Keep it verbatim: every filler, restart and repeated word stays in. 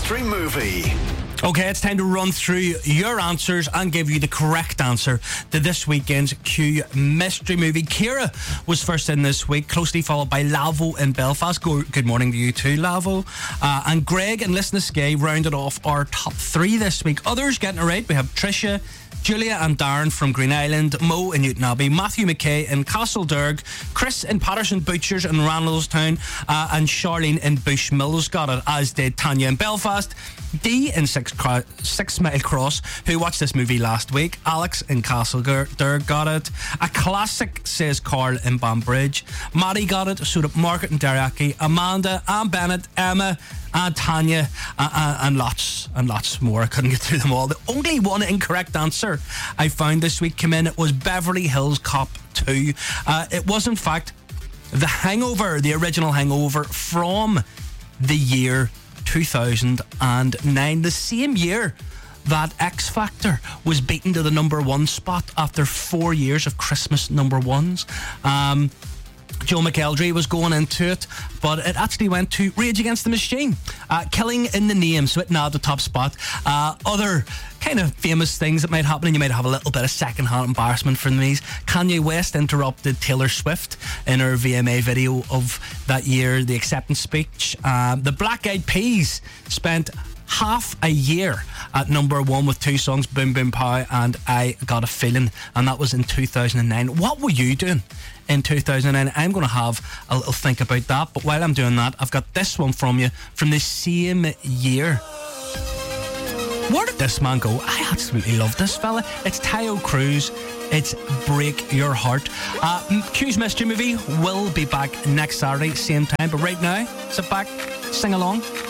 Mystery Movie. Okay, it's time to run through your answers and give you the correct answer to this weekend's Q Mystery Movie. Ciara was first in this week, closely followed by Lavo in Belfast. Go, good morning to you too, Lavo. Uh, and Greg and Listen to Skye rounded off our top three this week. Others getting it right, we have Tricia, Julia and Darren from Green Island, Mo in Newton Abbey, Matthew McKay in Castlederg, Chris in Patterson Butchers in Randallstown, uh, and Charlene in Bushmills got it, as did Tanya in Belfast, Dee in Six, Cro- Six Mile Cross, who watched this movie last week, Alex in Castlederg got it, a classic, says Carl in Banbridge, Maddie got it, so did Margaret in Derryaki, Amanda, Anne Bennett, Emma, and Tanya, uh, uh, and lots and lots more. I couldn't get through them all. The only one incorrect answer I found this week came in. It was Beverly Hills Cop two. Uh, it was, in fact, The Hangover, the original Hangover from the year two thousand nine, the same year that X Factor was beaten to the number one spot after four years of Christmas number ones. Um... Joe McElderry was going into it, but it actually went to Rage Against the Machine, uh, Killing in the Name, so it nabbed the top spot. Uh, other kind of famous things that might happen, and you might have a little bit of second-hand embarrassment from these. Kanye West interrupted Taylor Swift in her V M A video of that year, the acceptance speech. Uh, the Black Eyed Peas spent half a year at number one with two songs, Boom Boom Pow and I Got a Feeling, and that was in two thousand nine. What were you doing in two thousand nine? I'm going to have a little think about that, but while I'm doing that, I've got this one from you from the same year. Where did this man go? I absolutely love this fella. It's Tayo Cruz. It's Break Your Heart. Uh, Q's Mystery Movie will be back next Saturday, same time, but right now, sit back, sing along.